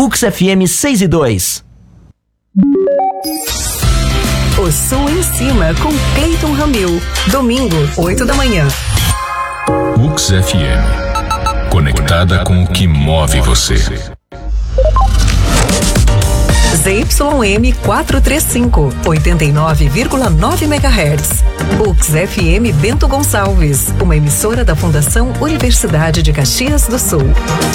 UX FM 6:2. O Sul em Cima com Cleiton Ramil. Domingo, 8 da manhã. UX FM. Conectada com o que move você. ZYM 435, 89,9 MHz. UX FM Bento Gonçalves, uma emissora da Fundação Universidade de Caxias do Sul.